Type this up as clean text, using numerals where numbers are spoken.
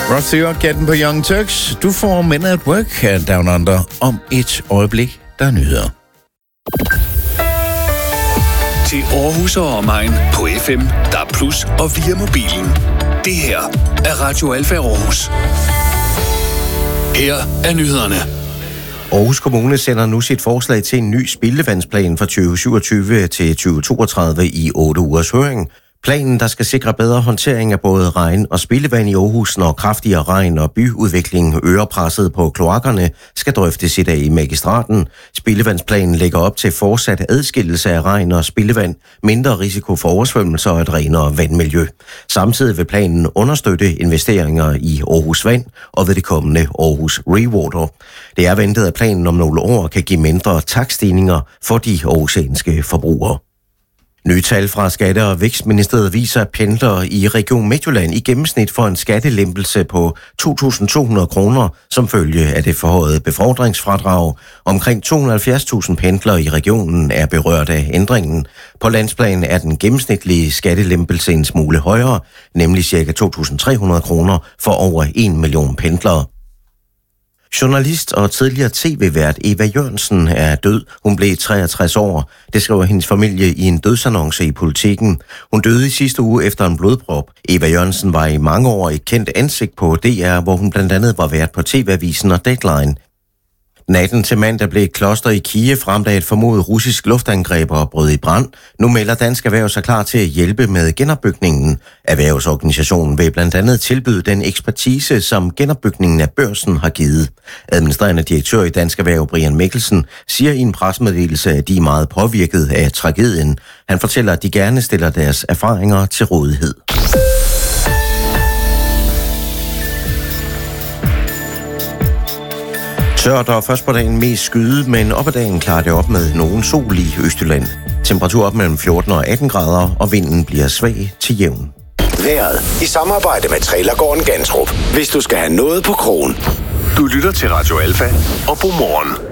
Rod Stewart, Gatten på Young Turks. Du får Men at Work her Down Under om et øjeblik, der er nyheder. Til Aarhus og omegn på FM, DAB+ og via mobilen. Det her er Radio Alfa Aarhus. Her er nyhederne. Aarhus Kommune sender nu sit forslag til en ny spildevandsplan for 2027 til 2032 i 8 ugers høring. Planen, der skal sikre bedre håndtering af både regn og spildevand i Aarhus, når kraftigere regn og byudvikling øger presset på kloakkerne, skal drøftes i dag i magistraten. Spildevandsplanen lægger op til fortsat adskillelse af regn og spildevand, mindre risiko for oversvømmelser og et renere vandmiljø. Samtidig vil planen understøtte investeringer i Aarhus Vand og ved det kommende Aarhus Rewater. Det er ventet, at planen om nogle år kan give mindre takststigninger for de aarhusianske forbrugere. Nye tal fra Skatte- og Vækstministeriet viser, at pendlere i Region Midtjylland i gennemsnit får en skattelempelse på 2.200 kroner som følge af det forhøjede befordringsfradrag. Omkring 270.000 pendlere i regionen er berørt af ændringen. På landsplan er den gennemsnitlige skattelempelse en smule højere, nemlig ca. 2.300 kroner for over 1 million pendlere. Journalist og tidligere tv-vært Eva Jørgensen er død. Hun blev 63 år. Det skriver hendes familie i en dødsannonce i Politiken. Hun døde i sidste uge efter en blodprop. Eva Jørgensen var i mange år et kendt ansigt på DR, hvor hun blandt andet var vært på TV-avisen og Deadline. Natten til mandag blev et kloster i Kiev ramt af et formodet russisk luftangreb og brød i brand. Nu melder Dansk Erhverv sig klar til at hjælpe med genopbygningen. Erhvervsorganisationen vil blandt andet tilbyde den ekspertise, som genopbygningen af Børsen har givet. Administrerende direktør i Dansk Erhverv, Brian Mikkelsen, siger i en pressemeddelelse, at de er meget påvirket af tragedien. Han fortæller, at de gerne stiller deres erfaringer til rådighed. Tørt og først på dagen mest skyde, men op ad dagen klarer det op med nogen sol i Østjylland. Temperatur op mellem 14 og 18 grader, og vinden bliver svag til jævn. Vejret i samarbejde med Trailergården Gantrup. Hvis du skal have noget på krogen. Du lytter til Radio Alfa og Godmorgen.